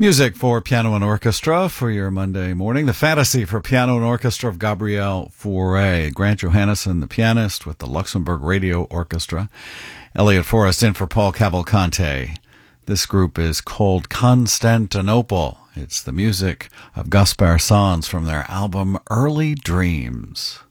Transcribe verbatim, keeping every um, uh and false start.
Music for piano and orchestra for your Monday morning. The Fantasy for piano and orchestra of Gabriel Fauré. Grant Johannesson, the pianist with the Luxembourg Radio Orchestra. Elliot Forrest in for Paul Cavalcante. This group is called Constantinople. It's the music of Gaspar Sanz from their album Early Dreams.